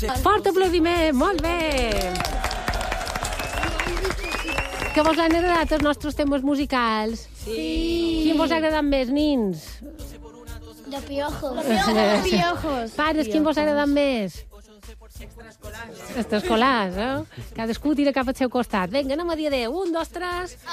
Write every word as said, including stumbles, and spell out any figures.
Fort aplaudiment, molt bé! Que vos han agradat els nostres temes musicals? Sí. Quin vos ha agradat més, nins? De piojos. De piojos. Pares, quin vos ha agradat més? Extraescolars. Extraescolars, eh? Cadascú tira cap al seu costat. Vinga, anem a dir adéu. Un, dos, tres...